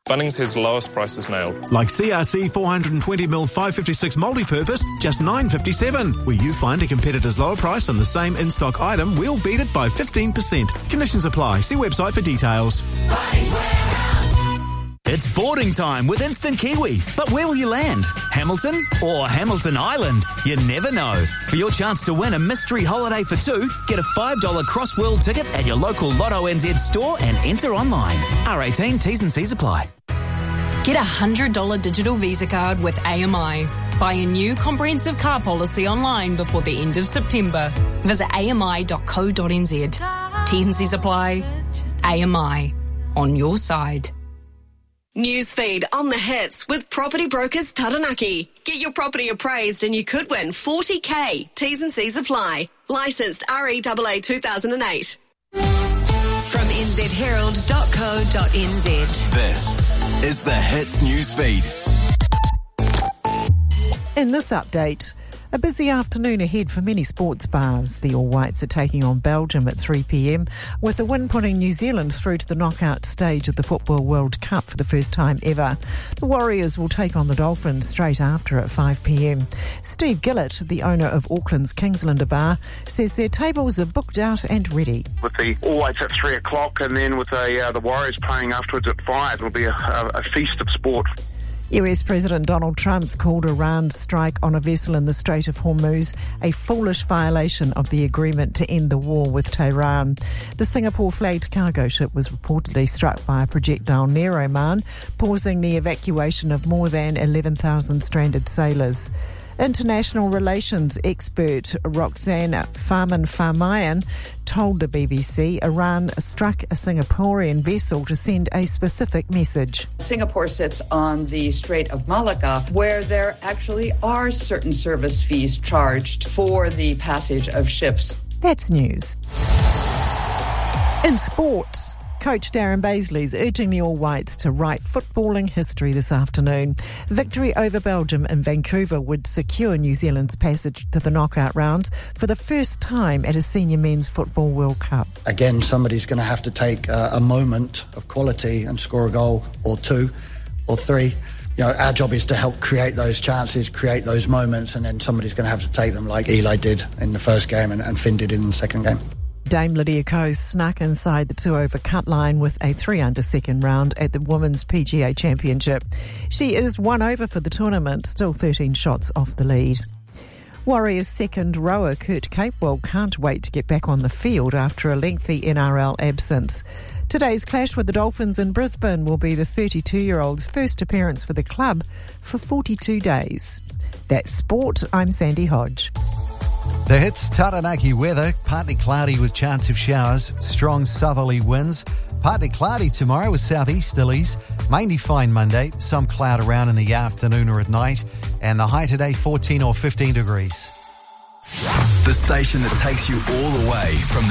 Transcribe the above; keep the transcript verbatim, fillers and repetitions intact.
Bunnings has the lowest prices nailed. Like C R C four hundred twenty millimeter five fifty-six multi-purpose, just nine dollars fifty-seven. Where you find a competitor's lower price on the same in-stock item, we'll beat it by fifteen percent. Conditions apply. See website for details. Bunnings Warehouse. It's boarding time with Instant Kiwi. But where will you land? Hamilton or Hamilton Island? You never know. For your chance to win a mystery holiday for two, get a five dollars cross-world ticket at your local Lotto N Z store and enter online. R eighteen, T's and C's apply. Get a one hundred dollars digital Visa card with A M I. Buy a new comprehensive car policy online before the end of September. Visit a m i dot co dot n z. T's and C's apply. A M I. On your side. Newsfeed on the hits with Property Brokers Taranaki. Get your property appraised and you could win forty K. T's and C's apply. Licensed R E A A two thousand eight. From n z herald dot co dot n z. This is the Hits Newsfeed. In this update, a busy afternoon ahead for many sports bars. The All Whites are taking on Belgium at three p m, with a win putting New Zealand through to the knockout stage of the Football World Cup for the first time ever. The Warriors will take on the Dolphins straight after at five p m. Steve Gillett, the owner of Auckland's Kingslander Bar, says their tables are booked out and ready. With the All Whites at three o'clock and then with the, uh, the Warriors playing afterwards at five, it'll be a, a, a feast of sport. U S President Donald Trump's called Iran's strike on a vessel in the Strait of Hormuz a foolish violation of the agreement to end the war with Tehran. The Singapore-flagged cargo ship was reportedly struck by a projectile near Oman, pausing the evacuation of more than eleven thousand stranded sailors. International relations expert Roxanne Farman-Farmayan told the B B C Iran struck a Singaporean vessel to send a specific message. Singapore sits on the Strait of Malacca, where there actually are certain service fees charged for the passage of ships. That's news. In sport, Coach Darren Baisley's urging the All Whites to write footballing history this afternoon. Victory over Belgium in Vancouver would secure New Zealand's passage to the knockout rounds for the first time at a Senior Men's Football World Cup. Again, somebody's going to have to take uh, a moment of quality and score a goal or two or three. You know, our job is to help create those chances, create those moments, and then somebody's going to have to take them like Eli did in the first game and, and Finn did in the second game. Dame Lydia Ko snuck inside the two-over cut line with a three-under second round at the Women's P G A Championship. She is one over for the tournament, still thirteen shots off the lead. Warriors' second rower Kurt Capewell can't wait to get back on the field after a lengthy N R L absence. Today's clash with the Dolphins in Brisbane will be the thirty-two-year-old's first appearance for the club for forty-two days. That's sport. I'm Sandy Hodge. The Hits Taranaki weather, partly cloudy with chance of showers, strong southerly winds, partly cloudy tomorrow with southeasterlies, mainly fine Monday, some cloud around in the afternoon or at night, and the high today fourteen or fifteen degrees. The station that takes you all the way from